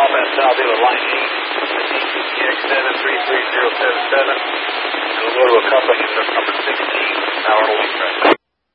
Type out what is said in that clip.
southbound Southfield at line 8, DTX73377, and we'll go to a coupling at number 16, Power Holding Press.